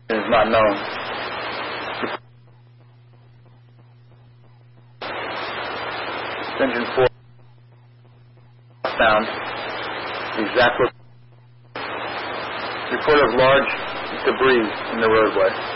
is not known. Engine 4 found the exact report of large debris in the roadway.